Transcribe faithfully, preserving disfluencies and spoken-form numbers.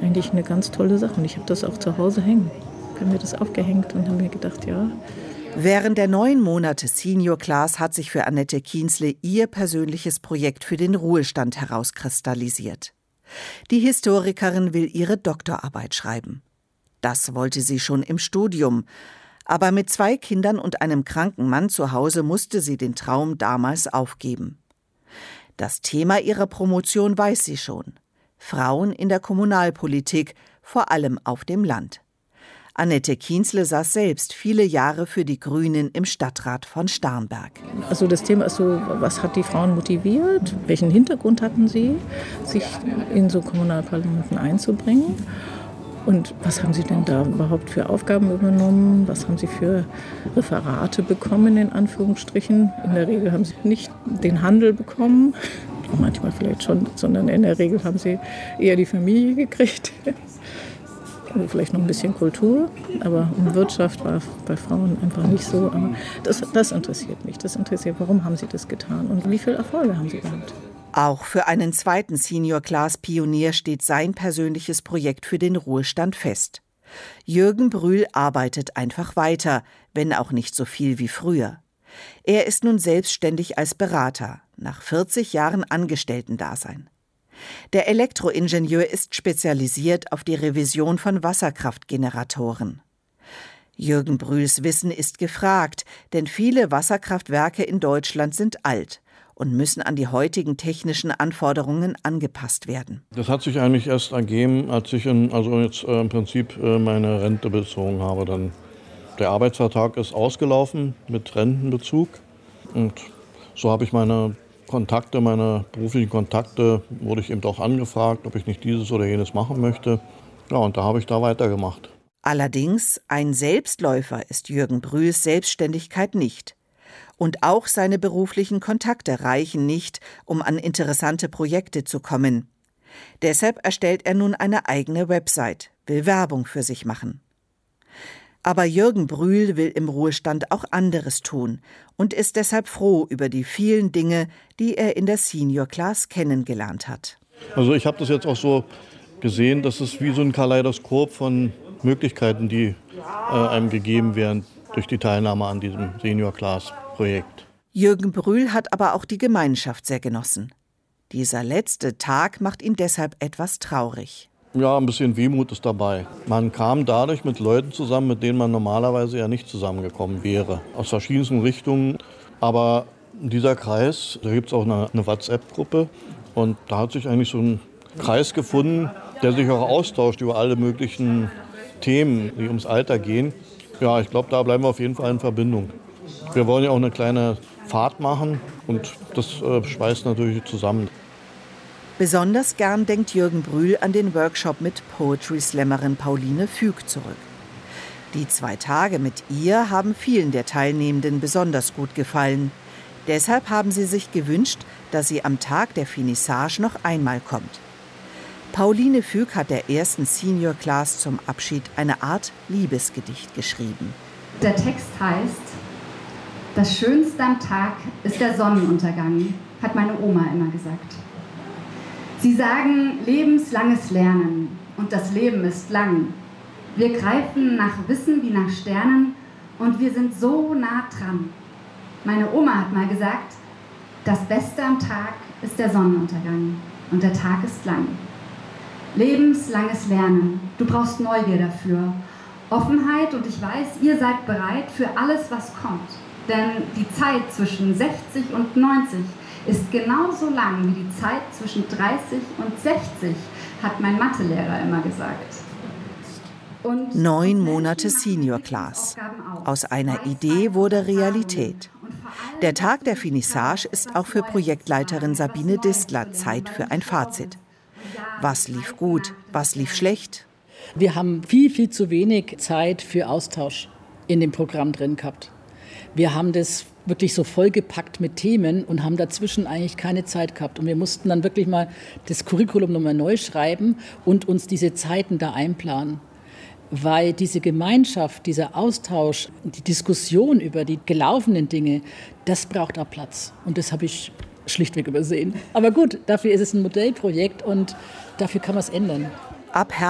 ich eigentlich eine ganz tolle Sache. Und ich habe das auch zu Hause hängen. Ich habe mir das aufgehängt und habe mir gedacht, ja. Während der neun Monate Senior Class hat sich für Annette Kienzle ihr persönliches Projekt für den Ruhestand herauskristallisiert. Die Historikerin will ihre Doktorarbeit schreiben. Das wollte sie schon im Studium. Aber mit zwei Kindern und einem kranken Mann zu Hause musste sie den Traum damals aufgeben. Das Thema ihrer Promotion weiß sie schon. Frauen in der Kommunalpolitik, vor allem auf dem Land. Annette Kienzle saß selbst viele Jahre für die Grünen im Stadtrat von Starnberg. Also das Thema ist so, was hat die Frauen motiviert? Welchen Hintergrund hatten sie, sich in so Kommunalparlamenten einzubringen? Und was haben sie denn da überhaupt für Aufgaben übernommen? Was haben sie für Referate bekommen, in Anführungsstrichen? In der Regel haben sie nicht den Handel bekommen, manchmal vielleicht schon, sondern in der Regel haben sie eher die Familie gekriegt. Also vielleicht noch ein bisschen Kultur, aber um Wirtschaft war bei Frauen einfach nicht so. Aber das, das interessiert mich. Das interessiert, warum haben sie das getan und wie viele Erfolge haben sie gehabt? Auch für einen zweiten Senior-Class-Pionier steht sein persönliches Projekt für den Ruhestand fest. Jürgen Brühl arbeitet einfach weiter, wenn auch nicht so viel wie früher. Er ist nun selbstständig als Berater, nach vierzig Jahren Angestellten-Dasein. Der Elektroingenieur ist spezialisiert auf die Revision von Wasserkraftgeneratoren. Jürgen Brühls Wissen ist gefragt, denn viele Wasserkraftwerke in Deutschland sind alt und müssen an die heutigen technischen Anforderungen angepasst werden. Das hat sich eigentlich erst ergeben, als ich in, also jetzt äh, im Prinzip äh, meine Rente bezogen habe. Dann der Arbeitsvertrag ist ausgelaufen mit Rentenbezug und so habe ich meine Kontakte, meine beruflichen Kontakte, wurde ich eben auch angefragt, ob ich nicht dieses oder jenes machen möchte. Ja, und da habe ich da weitergemacht. Allerdings, ein Selbstläufer ist Jürgen Brühls Selbstständigkeit nicht. Und auch seine beruflichen Kontakte reichen nicht, um an interessante Projekte zu kommen. Deshalb erstellt er nun eine eigene Website, will Werbung für sich machen. Aber Jürgen Brühl will im Ruhestand auch anderes tun und ist deshalb froh über die vielen Dinge, die er in der Senior Class kennengelernt hat. Also ich habe das jetzt auch so gesehen, dass es wie so ein Kaleidoskop von Möglichkeiten, die äh, einem gegeben werden durch die Teilnahme an diesem Senior Class Projekt. Jürgen Brühl hat aber auch die Gemeinschaft sehr genossen. Dieser letzte Tag macht ihn deshalb etwas traurig. Ja, ein bisschen Wehmut ist dabei. Man kam dadurch mit Leuten zusammen, mit denen man normalerweise ja nicht zusammengekommen wäre. Aus verschiedensten Richtungen. Aber dieser Kreis, da gibt es auch eine, eine WhatsApp-Gruppe. Und da hat sich eigentlich so ein Kreis gefunden, der sich auch austauscht über alle möglichen Themen, die ums Alter gehen. Ja, ich glaube, da bleiben wir auf jeden Fall in Verbindung. Wir wollen ja auch eine kleine Fahrt machen und das äh, schweißt natürlich zusammen. Besonders gern denkt Jürgen Brühl an den Workshop mit Poetry-Slammerin Pauline Füg zurück. Die zwei Tage mit ihr haben vielen der Teilnehmenden besonders gut gefallen. Deshalb haben sie sich gewünscht, dass sie am Tag der Finissage noch einmal kommt. Pauline Füg hat der ersten Senior Class zum Abschied eine Art Liebesgedicht geschrieben. Der Text heißt: Das Schönste am Tag ist der Sonnenuntergang, hat meine Oma immer gesagt. Sie sagen lebenslanges Lernen und das Leben ist lang. Wir greifen nach Wissen wie nach Sternen und wir sind so nah dran. Meine Oma hat mal gesagt, das Beste am Tag ist der Sonnenuntergang und der Tag ist lang. Lebenslanges Lernen, du brauchst Neugier dafür, Offenheit und ich weiß, ihr seid bereit für alles, was kommt. Denn die Zeit zwischen sechzig und neunzig ist genauso lang wie die Zeit zwischen dreißig und sechzig, hat mein Mathelehrer immer gesagt. Und Neun Monate Senior Class. Aus einer Idee wurde Realität. Der Tag der Finissage ist auch für Projektleiterin Sabine Distler Zeit für ein Fazit. Was lief gut, was lief schlecht? Wir haben viel, viel zu wenig Zeit für Austausch in dem Programm drin gehabt. Wir haben das wirklich so vollgepackt mit Themen und haben dazwischen eigentlich keine Zeit gehabt. Und wir mussten dann wirklich mal das Curriculum nochmal neu schreiben und uns diese Zeiten da einplanen. Weil diese Gemeinschaft, dieser Austausch, die Diskussion über die gelaufenen Dinge, das braucht auch Platz. Und das habe ich schlichtweg übersehen. Aber gut, dafür ist es ein Modellprojekt und dafür kann man es ändern. Ab